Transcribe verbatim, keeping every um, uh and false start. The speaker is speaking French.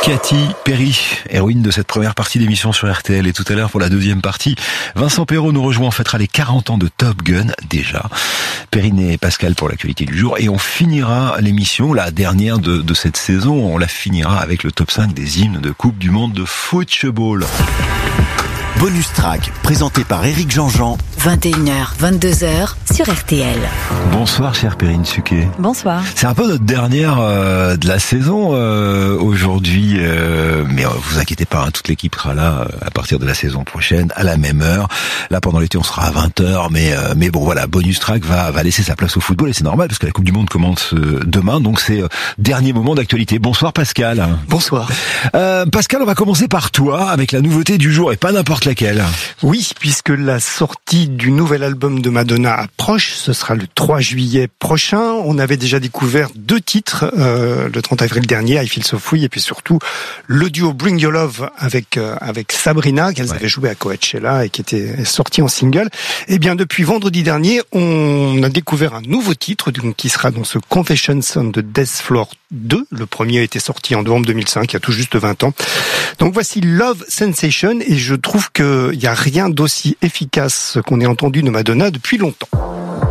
Katy Perry, héroïne de cette première partie d'émission sur R T L, et tout à l'heure pour la deuxième partie, Vincent Perrault nous rejoint, on fêtera les quarante ans de Top Gun déjà. Perrine et Pascal pour l'actualité du jour, et on finira l'émission, la dernière de, de cette saison, on la finira avec le top cinq des hymnes de Coupe du Monde de football. Bonus track, présenté par Éric Jean-Jean. vingt et une heures, vingt-deux heures sur R T L. Bonsoir chère Perrine Suquet. Bonsoir. C'est un peu notre dernière euh, de la saison euh, aujourd'hui, euh, mais euh, vous inquiétez pas, hein, toute l'équipe sera là euh, à partir de la saison prochaine, à la même heure. Là pendant l'été on sera à vingt heures, mais euh, mais bon voilà, Bonus track va va laisser sa place au football, et c'est normal parce que la Coupe du Monde commence euh, demain, donc c'est euh, dernier moment d'actualité. Bonsoir Pascal. Bonsoir. Euh, Pascal, on va commencer par toi avec la nouveauté du jour, et pas n'importe laquelle. Oui, puisque la sortie du nouvel album de Madonna approche, ce sera le trois juillet prochain. On avait déjà découvert deux titres euh, le trente avril dernier, I Feel So Free, et puis surtout le duo Bring Your Love avec euh, avec Sabrina, qu'elles ouais. avaient joué à Coachella et qui était sorti en single. Et bien depuis vendredi dernier, on a découvert un nouveau titre donc, qui sera dans ce Confessions on the Death Floor deux. Le premier a été sorti en novembre deux mille cinq, il y a tout juste vingt ans. Donc voici Love Sensation, et je trouve qu'il n'y a rien d'aussi efficace qu'on ait entendu de Madonna depuis longtemps.